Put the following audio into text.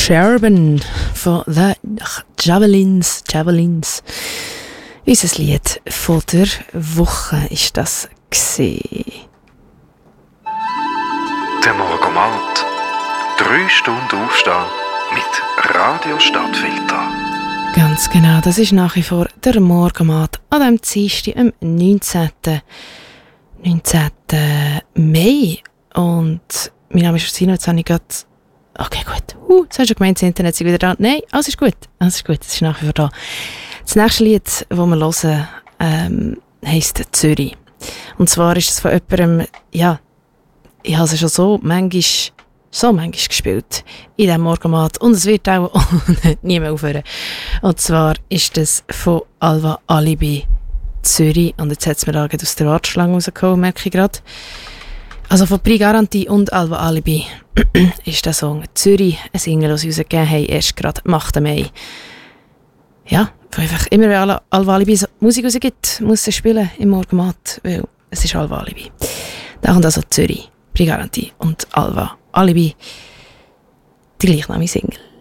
Cherben von The Javelins. Unser Lied von der Woche ist das gewesen. Der Morgenmatt. 3 Stunden Aufstehen mit Radio Stadtfilter. Ganz genau, das ist nach wie vor der Morgenmatt an diesem Dienstag, am 19. Mai. Und mein Name ist Ursina, jetzt habe ich gerade... Okay, gut. Jetzt hast du gemeint, das Internet ist wieder da. Nein, alles ist gut. Es ist nach wie vor da. Das nächste Lied, das wir hören, heisst «Zürich». Und zwar ist es von jemandem, ja, ich habe es schon so manchmal gespielt in diesem Morgenmatt. Und es wird auch nie mehr aufhören. Und zwar ist es von Alva Alibi «Zürich». Und jetzt hat es mir da aus der Warteschlange rausgekommen, merke ich gerade. Also von Prix Garantie und Alva Alibi ist der Song «Zürich», ein Single, das sie rausgegeben haben, erst gerade am 8. Mai. Ja, einfach immer, wenn Alva Alibi Musik rausgibt, muss sie spielen im Morgenmatt, weil es ist Alva Alibi. Da kommt also «Zürich», Prix Garantie und Alva Alibi, die gleichnamige Single.